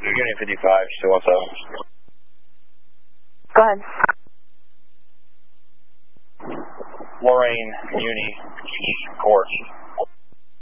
Unit 55, still 17. Go ahead. Lorraine, Uni, Court.